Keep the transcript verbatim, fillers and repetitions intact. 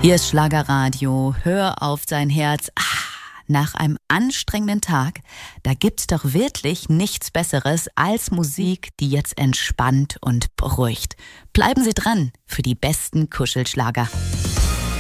Hier ist Schlagerradio. Hör auf sein Herz. Ah, nach einem anstrengenden Tag, da gibt's doch wirklich nichts Besseres als Musik, die jetzt entspannt und beruhigt. Bleiben Sie dran für die besten Kuschelschlager.